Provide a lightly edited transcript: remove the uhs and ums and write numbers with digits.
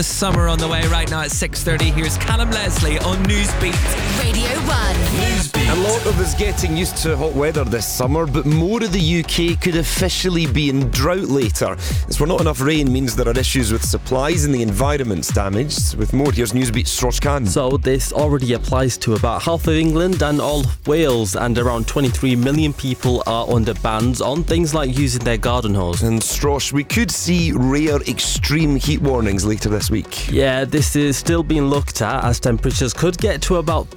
Summer on the way right now at 6:30. Here's Callum Leslie on Newsbeat. Radio 1. Newsbeat. A lot of us getting used to hot weather this summer, but more of the UK could officially be in drought later. As where not enough rain means there are issues with supplies and the environment's damaged. With more, here's Newsbeat's Srosh Khan. So this already applies to about half of England and all of Wales, and around 23 million people are under bans on things like using their garden hose. And Srosh, we could see rare extreme heat warnings later this week. Yeah, this is still being looked at, as temperatures could get to about